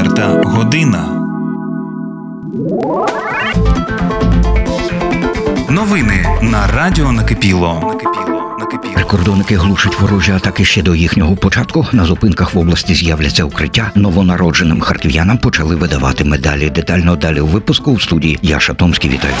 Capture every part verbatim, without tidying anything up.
Четверта година. Новини на радіо Накипіло. Прикордонники глушать ворожі атаки ще до їхнього початку. На зупинках в області з'являться укриття. Новонародженим харків'янам почали видавати медалі. Детально далі у випуску. В студії Яша Томський. Вітаю.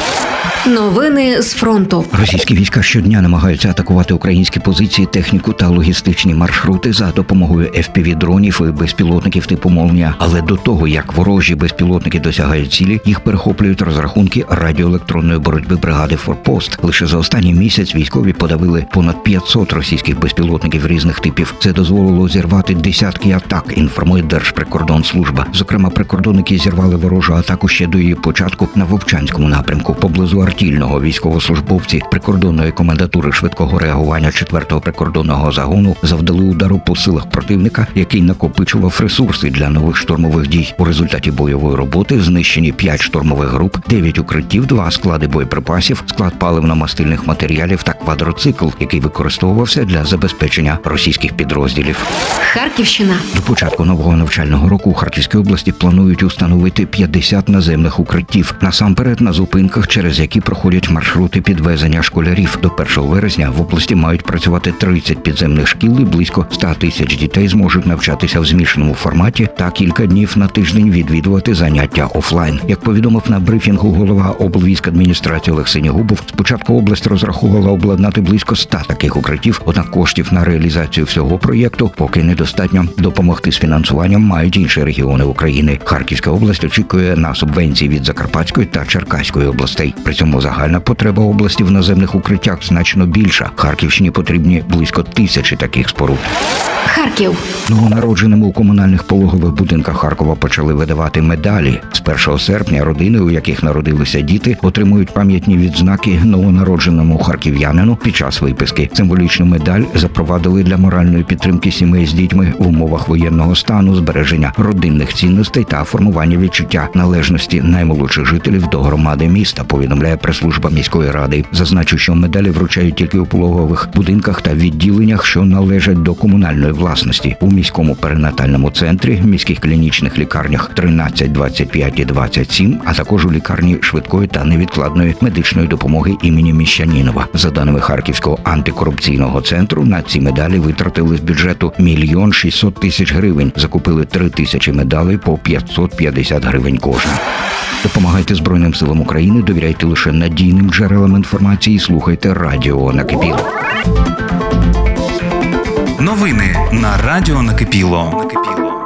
Новини з фронту. Російські війська щодня намагаються атакувати українські позиції, техніку та логістичні маршрути за допомогою еф пі ві-дронів і безпілотників типу «Молнія». Але до того, як ворожі безпілотники досягають цілі, їх перехоплюють розрахунки радіоелектронної боротьби бригади «Форпост». Лише за останній місяць військові подавили понад п'ятсот російських безпілотників різних типів. Це дозволило зірвати десятки атак, інформує Держприкордонслужба. Зокрема, прикордонники зірвали ворожу атаку ще до її початку на Вовчанському напрямку. Поблизу Артільного військовослужбовці прикордонної комендатури швидкого реагування четвертого прикордонного загону завдали удару по силах противника, який накопичував ресурси для нових штурмових дій. У результаті бойової роботи знищені п'ять штурмових груп, дев'ять укриттів, два склади боєприпасів, склад паливно-мастильних матеріалів та квадроцикл, який використовувався для забезпечення російських підрозділів. Харківщина. До початку нового навчального року у Харківській області планують установити п'ятдесят наземних укриттів. Насамперед на зупинках, через які проходять маршрути підвезення школярів. До першого вересня в області мають працювати тридцять підземних шкіл і близько ста тисяч дітей зможуть навчатися в змішаному форматі та кілька днів на тиждень відвідувати заняття офлайн. Як повідомив на брифінгу голова облвійськадміністрації Олег Синігубов, спочатку область розраховувала обладнати близько ста таких укриттів, однак коштів на реалізацію всього проєкту поки недостатньо. Допомогти з фінансуванням мають інші регіони України. Харківська область очікує на субвенції від Закарпатської та Черкаської областей. При цьому загальна потреба області в наземних укриттях значно більша. Харківщині потрібні близько тисячі таких споруд. Харків. Новонародженим у комунальних пологових будинках Харкова почали видавати медалі. З першого серпня родини, у яких народилися діти, отримують пам'ятні відзнаки новонародженому харків'янину під час виписки. Символічну медаль запровадили для моральної підтримки сімей з дітьми в умовах воєнного стану, збереження родинних цінностей та формування відчуття належності наймолодших жителів до громади міста, повідомляє прес-служба міської ради. Зазначу, що медалі вручають тільки у пологових будинках та відділеннях, що належать до комунальної власності. У міському перинатальному центрі, міських клінічних лікарнях тринадцять, двадцять п'ять і двадцять сім, а також у лікарні швидкої та невідкладної медичної допомоги імені Міщанінова. За даними Харківського антикорупційного центру, на ці медалі витратили з бюджету мільйон шістсот тисяч гривень. Закупили три тисячі медалей по п'ятсот п'ятдесят гривень кожна. Допомагайте Збройним силам України, довіряйте лише надійним джерелам інформації, слухайте радіо Накипіло. Новини на радіо Накипіло.